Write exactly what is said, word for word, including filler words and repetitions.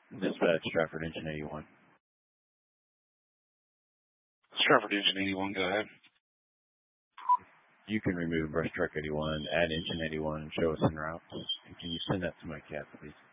Dispatch, Stratford Engine eighty-one. Stratford Engine eighty-one, go ahead. You can remove brush truck eighty-one, add engine eighty-one, and show us en route. And can you send that to my cat, please?